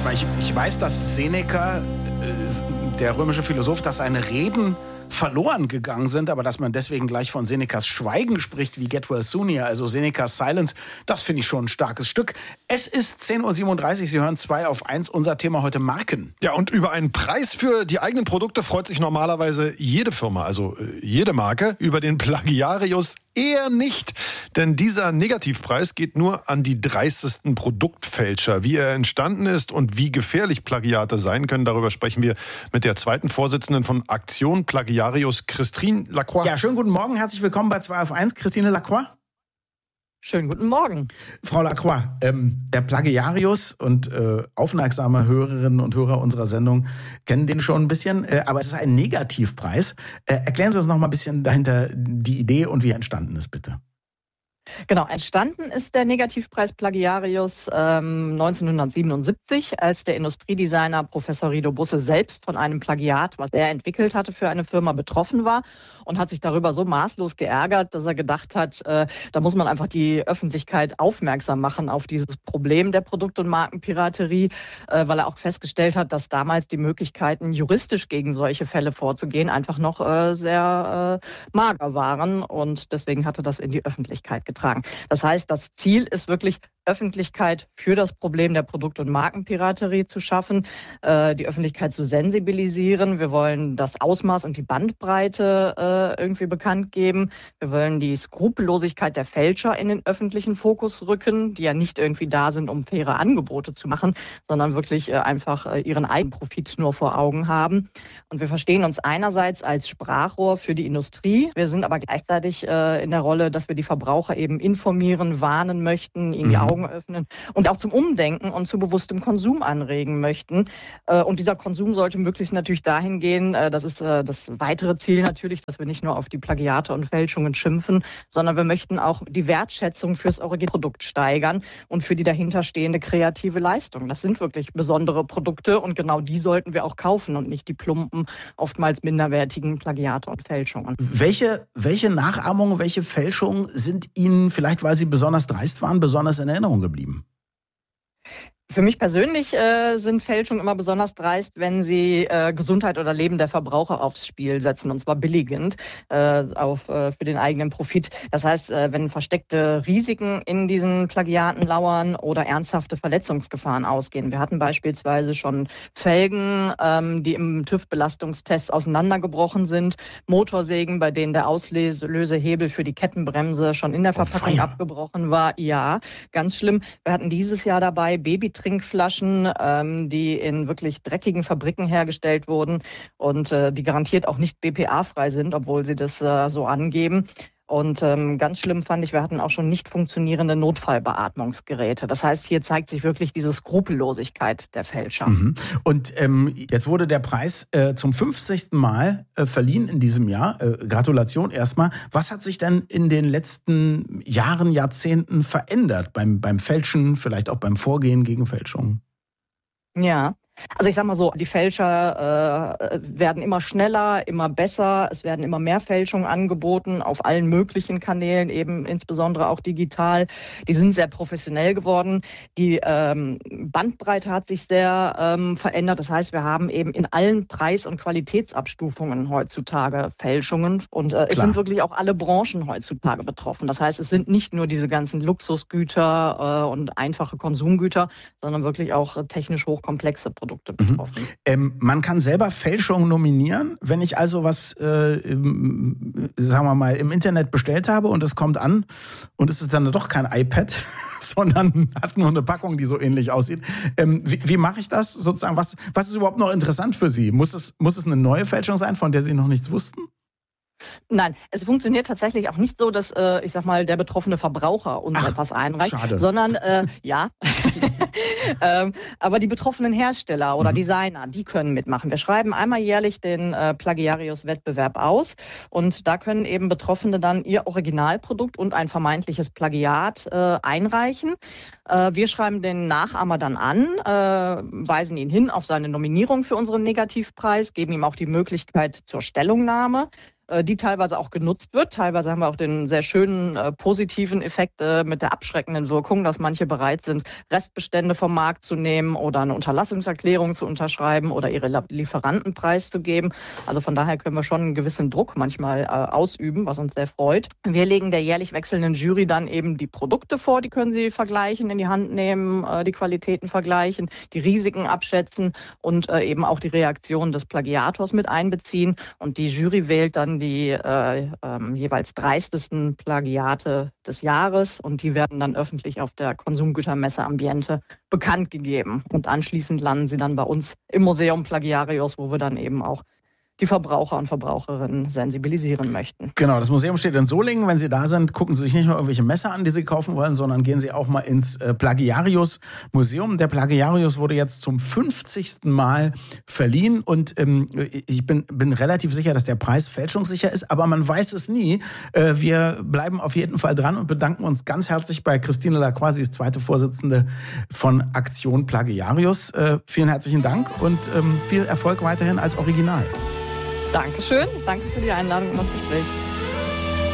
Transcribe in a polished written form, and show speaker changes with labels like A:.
A: Ich weiß, dass Seneca, der römische Philosoph, dass seine Reden verloren gegangen sind, aber dass man deswegen gleich von Senecas Schweigen spricht, wie Get Well Soon hier, also Senecas Silence, das finde ich schon ein starkes Stück. Es ist 10:37 Uhr, Sie hören 2 auf 1, unser Thema heute Marken.
B: Ja, und über einen Preis für die eigenen Produkte freut sich normalerweise jede Firma, also jede Marke. Über den Plagiarius eher nicht, denn dieser Negativpreis geht nur an die dreistesten Produktfälscher. Wie er entstanden ist und wie gefährlich Plagiate sein können, darüber sprechen wir mit der zweiten Vorsitzenden von Aktion Plagiarius, Christine Lacroix.
A: Ja, schönen guten Morgen, herzlich willkommen bei 2 auf 1, Christine Lacroix.
C: Schönen guten Morgen.
A: Frau Lacroix, der Plagiarius und aufmerksame Hörerinnen und Hörer unserer Sendung kennen den schon ein bisschen, aber es ist ein Negativpreis. Erklären Sie uns noch mal ein bisschen dahinter die Idee und wie er entstanden ist, bitte.
C: Genau, entstanden ist der Negativpreis Plagiarius 1977, als der Industriedesigner Professor Rido Busse selbst von einem Plagiat, was er entwickelt hatte, für eine Firma betroffen war und hat sich darüber so maßlos geärgert, dass er gedacht hat, da muss man einfach die Öffentlichkeit aufmerksam machen auf dieses Problem der Produkt- und Markenpiraterie, weil er auch festgestellt hat, dass damals die Möglichkeiten, juristisch gegen solche Fälle vorzugehen, einfach noch sehr mager waren, und deswegen hatte das in die Öffentlichkeit getragen. Das heißt, das Ziel ist wirklich, Öffentlichkeit für das Problem der Produkt- und Markenpiraterie zu schaffen, die Öffentlichkeit zu sensibilisieren. Wir wollen das Ausmaß und die Bandbreite irgendwie bekannt geben. Wir wollen die Skrupellosigkeit der Fälscher in den öffentlichen Fokus rücken, die ja nicht irgendwie da sind, um faire Angebote zu machen, sondern wirklich einfach ihren Eigenprofit nur vor Augen haben. Und wir verstehen uns einerseits als Sprachrohr für die Industrie. Wir sind aber gleichzeitig in der Rolle, dass wir die Verbraucher eben informieren, warnen möchten, ihnen die Augen öffnen und auch zum Umdenken und zu bewusstem Konsum anregen möchten. Und dieser Konsum sollte möglichst natürlich dahin gehen, das ist das weitere Ziel natürlich, dass wir nicht nur auf die Plagiate und Fälschungen schimpfen, sondern wir möchten auch die Wertschätzung fürs Originalprodukt steigern und für die dahinterstehende kreative Leistung. Das sind wirklich besondere Produkte und genau die sollten wir auch kaufen und nicht die plumpen, oftmals minderwertigen Plagiate und Fälschungen.
A: Welche Nachahmungen, welche Fälschungen sind Ihnen, vielleicht weil sie besonders dreist waren, besonders in Erinnerung geblieben?
C: Für mich persönlich sind Fälschungen immer besonders dreist, wenn sie Gesundheit oder Leben der Verbraucher aufs Spiel setzen, und zwar billigend für den eigenen Profit. Das heißt, wenn versteckte Risiken in diesen Plagiaten lauern oder ernsthafte Verletzungsgefahren ausgehen. Wir hatten beispielsweise schon Felgen, die im TÜV-Belastungstest auseinandergebrochen sind, Motorsägen, bei denen der Auslösehebel für die Kettenbremse schon in der Verpackung abgebrochen war. Ja, ganz schlimm. Wir hatten dieses Jahr dabei Babytrinkflaschen, die in wirklich dreckigen Fabriken hergestellt wurden und die garantiert auch nicht BPA-frei sind, obwohl sie das so angeben. Und ganz schlimm fand ich, wir hatten auch schon nicht funktionierende Notfallbeatmungsgeräte. Das heißt, hier zeigt sich wirklich diese Skrupellosigkeit der Fälscher.
A: Und jetzt wurde der Preis zum 50. Mal verliehen in diesem Jahr. Gratulation erstmal. Was hat sich denn in den letzten Jahren, Jahrzehnten verändert beim Fälschen, vielleicht auch beim Vorgehen gegen Fälschungen?
C: Ja. Also ich sag mal so, die Fälscher werden immer schneller, immer besser. Es werden immer mehr Fälschungen angeboten auf allen möglichen Kanälen, eben insbesondere auch digital. Die sind sehr professionell geworden. Die Bandbreite hat sich sehr verändert. Das heißt, wir haben eben in allen Preis- und Qualitätsabstufungen heutzutage Fälschungen. Und es sind wirklich auch alle Branchen heutzutage betroffen. Das heißt, es sind nicht nur diese ganzen Luxusgüter und einfache Konsumgüter, sondern wirklich auch technisch hochkomplexe Produkte betroffen.
A: Man kann selber Fälschungen nominieren. Wenn ich also was, sagen wir mal, im Internet bestellt habe und es kommt an und es ist dann doch kein iPad, sondern hat nur eine Packung, die so ähnlich aussieht. Wie mache ich das sozusagen? Was ist überhaupt noch interessant für Sie? Muss es eine neue Fälschung sein, von der Sie noch nichts wussten?
C: Nein, es funktioniert tatsächlich auch nicht so, dass, ich sag mal, der betroffene Verbraucher uns etwas einreicht, sondern, ja, aber die betroffenen Hersteller oder Designer, die können mitmachen. Wir schreiben einmal jährlich den Plagiarius-Wettbewerb aus und da können eben Betroffene dann ihr Originalprodukt und ein vermeintliches Plagiat einreichen. Wir schreiben den Nachahmer dann an, weisen ihn hin auf seine Nominierung für unseren Negativpreis, geben ihm auch die Möglichkeit zur Stellungnahme. die teilweise auch genutzt wird. Teilweise haben wir auch den sehr schönen positiven Effekt mit der abschreckenden Wirkung, dass manche bereit sind, Restbestände vom Markt zu nehmen oder eine Unterlassungserklärung zu unterschreiben oder ihre Lieferanten preiszugeben. Also von daher können wir schon einen gewissen Druck manchmal ausüben, was uns sehr freut. Wir legen der jährlich wechselnden Jury dann eben die Produkte vor, die können sie vergleichen, in die Hand nehmen, die Qualitäten vergleichen, die Risiken abschätzen und eben auch die Reaktion des Plagiators mit einbeziehen. Und die Jury wählt dann die jeweils dreistesten Plagiate des Jahres und die werden dann öffentlich auf der Konsumgütermesse Ambiente bekannt gegeben. Und anschließend landen sie dann bei uns im Museum Plagiarius, wo wir dann eben auch die Verbraucher und Verbraucherinnen sensibilisieren möchten.
A: Genau, das Museum steht in Solingen. Wenn Sie da sind, gucken Sie sich nicht nur irgendwelche Messer an, die Sie kaufen wollen, sondern gehen Sie auch mal ins Plagiarius-Museum. Der Plagiarius wurde jetzt zum 50. Mal verliehen und ich bin relativ sicher, dass der Preis fälschungssicher ist, aber man weiß es nie. Wir bleiben auf jeden Fall dran und bedanken uns ganz herzlich bei Christine Lacroix, sie ist zweite Vorsitzende von Aktion Plagiarius. Vielen herzlichen Dank und viel Erfolg weiterhin als Original.
C: Dankeschön. Ich danke für die Einladung und das Gespräch.